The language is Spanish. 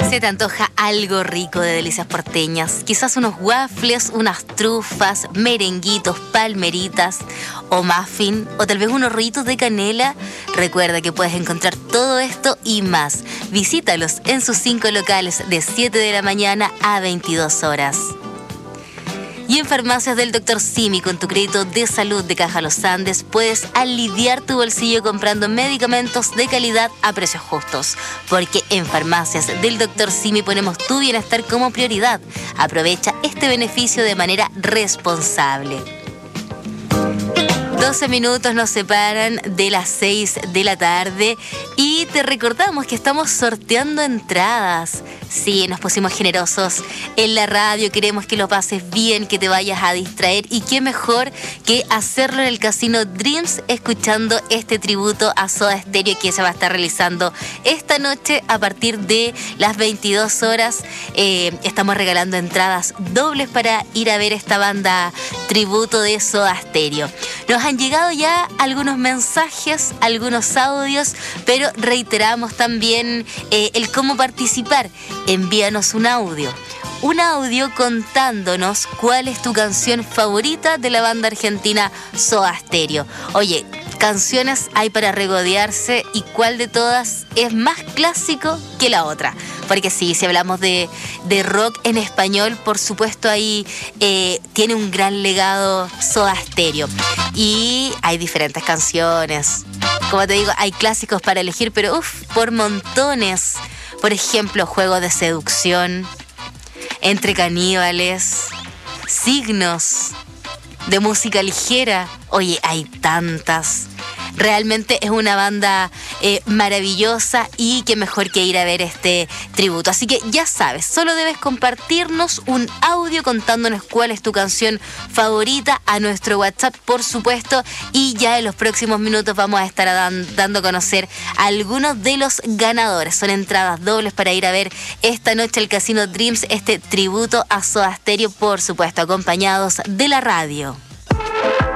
Se te antoja algo rico de delicias porteñas, quizás unos waffles, unas trufas, merenguitos, palmeritas o muffin, o tal vez unos rollitos de canela. Recuerda que puedes encontrar todo esto y más. Visítalos en sus 5 locales de 7 de la mañana a 22 horas. Y en Farmacias del Dr. Simi, con tu crédito de salud de Caja Los Andes, puedes aliviar tu bolsillo comprando medicamentos de calidad a precios justos. Porque en Farmacias del Dr. Simi ponemos tu bienestar como prioridad. Aprovecha este beneficio de manera responsable. 12 minutos nos separan de las 6 de la tarde y te recordamos que estamos sorteando entradas. Sí, nos pusimos generosos en la radio, queremos que lo pases bien, que te vayas a distraer y qué mejor que hacerlo en el Casino Dreams escuchando este tributo a Soda Stereo que se va a estar realizando esta noche a partir de las 22 horas. Estamos regalando entradas dobles para ir a ver esta banda tributo de Soda Stereo. Nos han llegado ya algunos mensajes, algunos audios, pero reiteramos también el cómo participar. Envíanos un audio contándonos cuál es tu canción favorita de la banda argentina Soda Stereo. Oye, canciones hay para regodearse y cuál de todas es más clásico que la otra. Porque sí, si hablamos de rock en español, por supuesto ahí tiene un gran legado Soda Stereo. Y hay diferentes canciones. Como te digo, hay clásicos para elegir, pero por montones. Por ejemplo, Juego de Seducción, Entre Caníbales, Signos, de música ligera. Oye, hay tantas. Realmente es una banda maravillosa y qué mejor que ir a ver este tributo. Así que ya sabes, solo debes compartirnos un audio contándonos cuál es tu canción favorita a nuestro WhatsApp, por supuesto. Y ya en los próximos minutos vamos a estar dando a conocer a algunos de los ganadores. Son entradas dobles para ir a ver esta noche al Casino Dreams este tributo a Soda Stereo, por supuesto, acompañados de la radio.